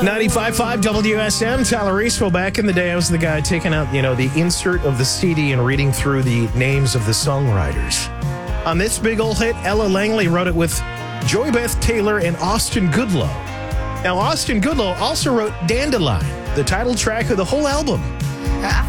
95.5 WSM, Tyler Reeseville. Back in the day, I was the guy taking out, the insert of the CD and reading through the names of the songwriters. On this big old hit, Ella Langley wrote it with Joy Beth Taylor and Austin Goodloe. Now, Austin Goodloe also wrote Dandelion, the title track of the whole album.